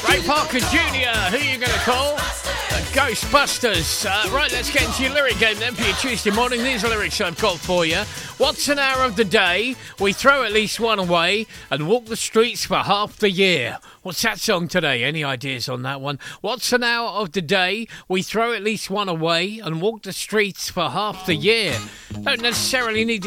Ray Parker Jr., who are you going to call? Ghostbusters. Right, let's get into your lyric game then for your Tuesday morning. These are lyrics I've got for you. What's an hour of the day? We throw at least one away and walk the streets for half the year. What's that song today? Any ideas on that one? What's an hour of the day? We throw at least one away and walk the streets for half the year. Don't necessarily need